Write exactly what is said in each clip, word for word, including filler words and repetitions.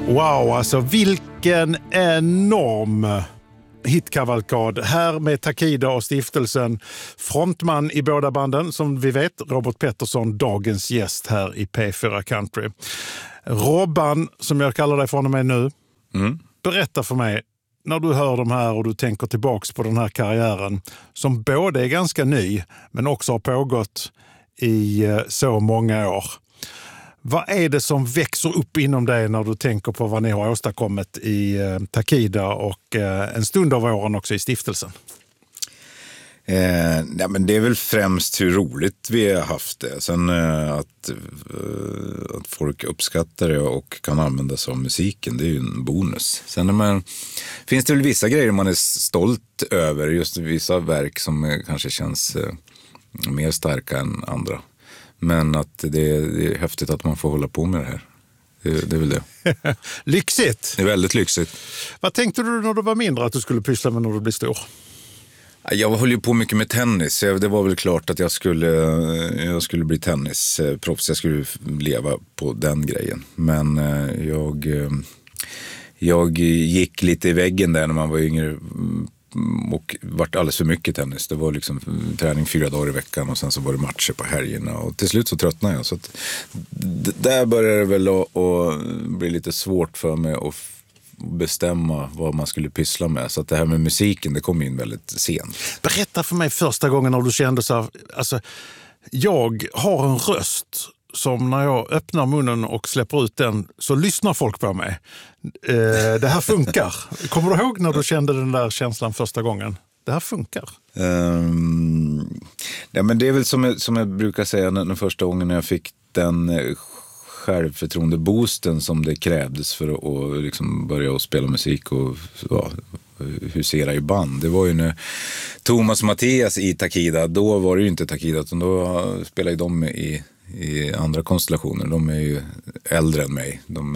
Wow, alltså vilken enorm hitkavalkad. Här med Takida och stiftelsen. Frontman i båda banden, som vi vet, Robert Pettersson, dagens gäst här i P fyra Country. Robban, som jag kallar dig från och med nu. Mm. Berätta för mig, när du hör de här och du tänker tillbaks på den här karriären, som både är ganska ny, men också har pågått i så många år. Vad är det som växer upp inom dig när du tänker på vad ni har åstadkommit i eh, Takida och eh, en stund av åren också i stiftelsen? Eh, ja, men det är väl främst hur roligt vi har haft det. Sen eh, att, eh, att folk uppskattar det och kan använda sig av musiken, det är ju en bonus. Sen är man, finns det väl vissa grejer man är stolt över, just vissa verk som eh, kanske känns eh, mer starka än andra. Men att det är, det är häftigt att man får hålla på med det här. Det, det är väl det. Lyxigt! Det är väldigt lyxigt. Vad tänkte du när du var mindre att du skulle pyssla med när du blir stor? Jag höll ju på mycket med tennis. Det var väl klart att jag skulle, jag skulle bli tennisproffs. Jag skulle leva på den grejen. Men jag, jag gick lite i väggen där när man var yngre och vart alldeles för mycket tennis. Det var liksom träning fyra dagar i veckan och sen så var det matcher på helgerna och till slut så tröttnade jag. Så att d- där började det väl att, att bli lite svårt för mig att bestämma vad man skulle pyssla med. Så att det här med musiken, det kom in väldigt sent. Berätta för mig första gången när du kände så här, alltså, jag har en röst som när jag öppnar munnen och släpper ut den så lyssnar folk på mig. Eh, det här funkar. Kommer du ihåg när du kände den där känslan första gången? Det här funkar. Um, ja, men det är väl som jag, som jag brukar säga den första gången när jag fick den självförtroende-boosten som det krävdes för att och liksom börja att spela musik och ja, husera i band. Det var ju när Thomas och Mattias i Takida, då var det ju inte Takida utan då spelade de i i andra konstellationer. De är ju äldre än mig. De,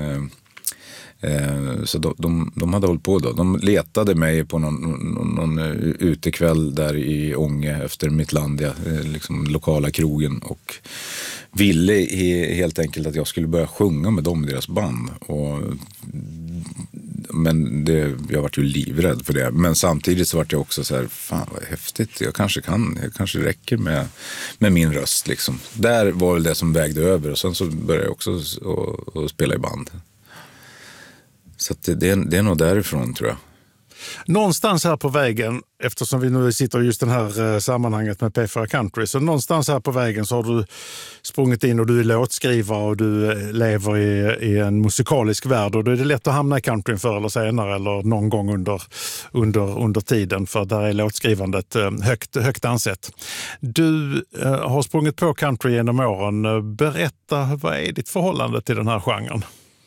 eh, så de, de, de hade hållit på då. De letade mig på någon, någon, någon utekväll där i Ånge efter Mittlandia, eh, liksom lokala krogen, och ville he, helt enkelt att jag skulle börja sjunga med dem i deras band. Och, men det, jag var ju livrädd för det. Men samtidigt så var jag också så här, fan vad häftigt, jag kanske kan, jag kanske räcker med, med min röst liksom. Där var väl det som vägde över och sen så började jag också att, att spela i band. Så att det, det, är, det är nog därifrån tror jag. Någonstans här på vägen, eftersom vi nu sitter i just det här eh, sammanhanget med P fyra Country, så någonstans här på vägen så har du sprungit in och du är låtskrivare och du eh, lever i, i en musikalisk värld och då är det lätt att hamna i countryn förr eller senare eller någon gång under, under, under tiden, för där är låtskrivandet eh, högt, högt ansett. Du eh, har sprungit på country genom åren. Berätta, vad är ditt förhållande till den här genren?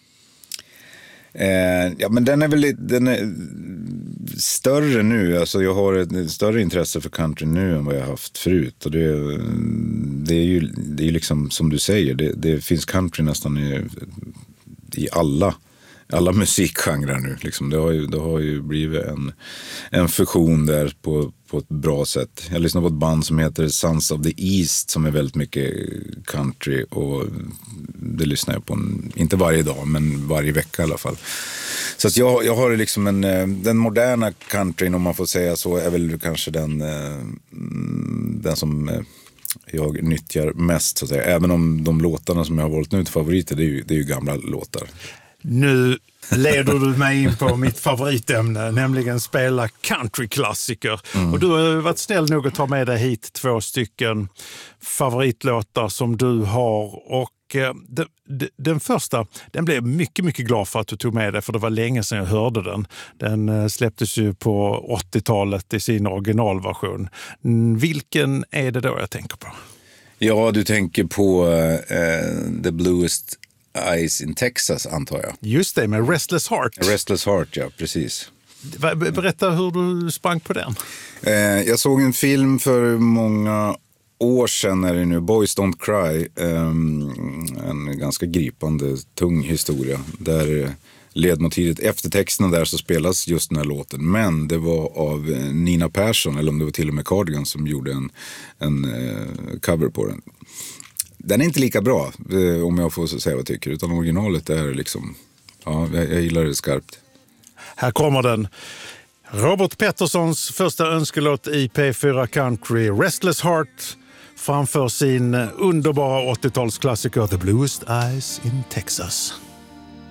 Eh, ja, men den är väl den är större nu. Alltså jag har ett större intresse för country nu än vad jag har haft förut. Och det, det är ju det är liksom som du säger, det, det finns country nästan i, i alla alla musikgenrer nu. Liksom. Det, har ju, det har ju blivit en, en fusion där på, på ett bra sätt. Jag lyssnar på ett band som heter Sons of the East som är väldigt mycket country och det lyssnar jag på, en, inte varje dag men varje vecka i alla fall. Så att jag, jag har liksom en, den moderna countryn, om man får säga så, är väl kanske den, den som jag nyttjar mest så att säga. Även om de låtarna som jag har valt nu till favoriter, det är ju, det är ju gamla låtar. Nu leder du mig in på mitt favoritämne, nämligen spela countryklassiker. Mm. Och du har varit snäll nog att ta med dig hit två stycken favoritlåtar som du har. Och eh, de, de, den första, den blev mycket, mycket glad för att du tog med dig, för det var länge sedan jag hörde den. Den eh, släpptes ju på åttiotalet i sin originalversion. Mm, vilken är det då jag tänker på? Ja, du tänker på uh, The Bluest Eyes in Texas, antar jag. Just det, med Restless Heart. Restless Heart, ja, precis. Berätta hur du sprang på den. Eh, jag såg en film för många år sedan, är det nu, Boys Don't Cry. Eh, en ganska gripande, tung historia. Där ledmotivet, efter texten där så spelas just den här låten. Men det var av Nina Persson, eller om det var till och med Cardigan, som gjorde en, en eh, cover på den. Den är inte lika bra, om jag får säga vad jag tycker, utan originalet är liksom Ja, jag, jag gillar det skarpt. Här kommer den. Robert Petterssons första önskelåt i P fyra Country, Restless Heart, framför sin underbara åttiotalsklassiker The Bluest Eyes in Texas.